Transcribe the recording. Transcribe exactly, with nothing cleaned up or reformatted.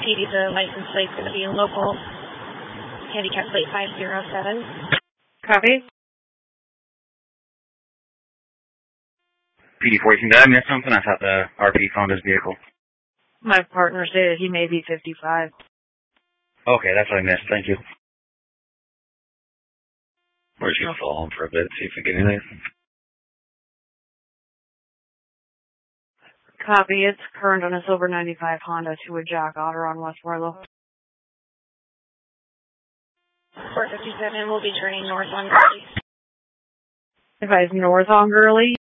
P D, the license plate's going to be a local handicap plate five zero seven. Copy. P D fourteen, did I miss something? I thought the R P found his vehicle. My partner stated he may be fifty-five. Okay, that's what I missed. Thank you. We're just going to follow him for a bit, see if we get anything. Copy. It's current on a silver ninety-five Honda to a Jack Otter on West Marlow. four fifty-seven will be turning north on Gurley. If I was north on Gurley.